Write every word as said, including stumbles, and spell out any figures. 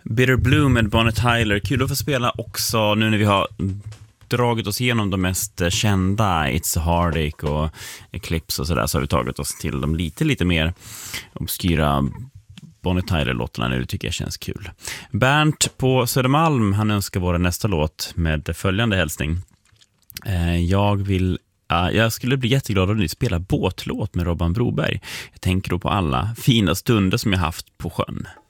Bitter Blue med Bonnie Tyler. Kul att få spela också nu när vi har dragit oss igenom de mest kända, It's a Heartache och Eclipse och sådär, så har vi tagit oss till de lite, lite mer obskyra Bonnie Tyler-låtarna nu. Det tycker jag känns kul. Bernt på Södermalm, han önskar vår nästa låt med följande hälsning. Jag vill Jag skulle bli jätteglad om ni spelar båtlåt med Robban Broberg. Jag tänker då på alla fina stunder som jag haft på sjön.